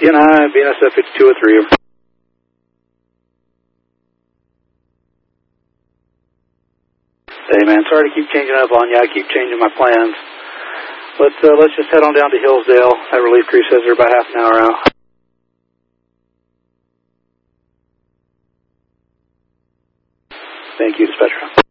CNI, BNSF 5203. Hey man, sorry to keep changing up on you. I keep changing my plans. Let's just head on down to Hillsdale. That relief crew says they're about half an hour out. Thank you, dispatcher.